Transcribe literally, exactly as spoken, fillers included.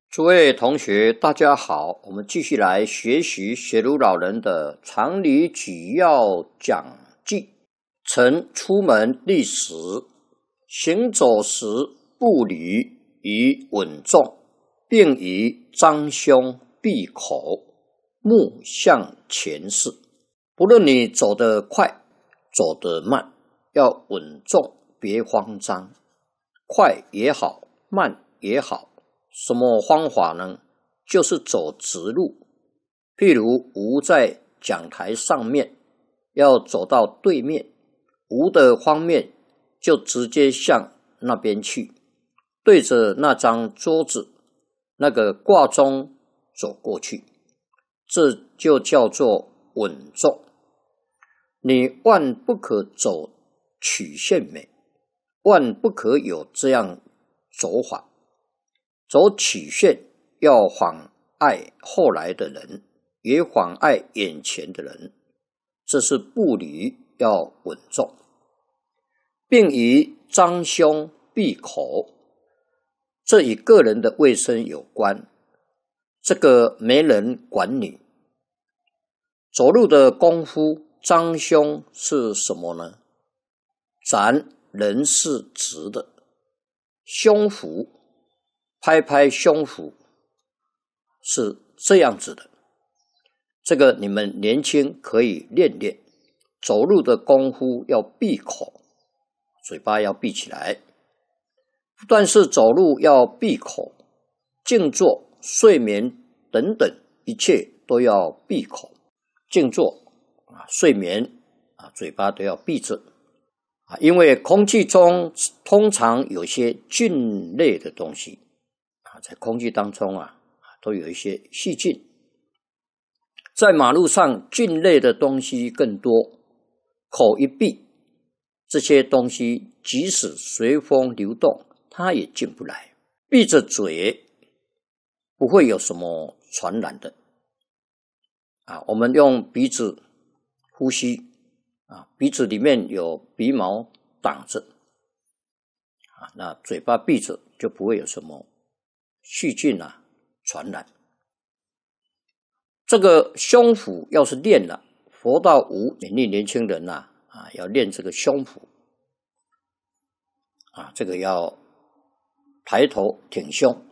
诸位同学，大家好，我们继续来学习学儒老人的常理举要讲记。曾出门立时，行走时步履以稳重，并以张胸闭口，目向前视。不论你走得快，走得慢，要稳重，别慌张。快也好，慢也好，什么方法呢？就是走直路。譬如吾在讲台上面，要走到对面，吾的方面就直接向那边去，对着那张桌子那个挂钟走过去，这就叫做稳重。你万不可走曲线美，万不可有这样走法。走曲线要妨碍后来的人，也妨碍眼前的人，这是步履要稳重，并以张胸闭口，这与个人的卫生有关，这个没人管你。走路的功夫，张胸是什么呢？咱人是直的，胸腹拍拍胸脯是这样子的，这个你们年轻可以练练。走路的功夫要闭口，嘴巴要闭起来。不但是走路要闭口，静坐、睡眠等等，一切都要闭口。静坐啊，睡眠啊，嘴巴都要闭着啊，因为空气中通常有些菌类的东西。在空气当中啊，都有一些细菌。在马路上，菌类的东西更多，口一闭，这些东西即使随风流动，它也进不来。闭着嘴，不会有什么传染的。啊，我们用鼻子呼吸，啊，鼻子里面有鼻毛挡着，啊，那嘴巴闭着就不会有什么细菌啊传染。这个胸腹要是练了，佛道无勉励年轻人啊啊，要练这个胸腹啊，这个要抬头挺胸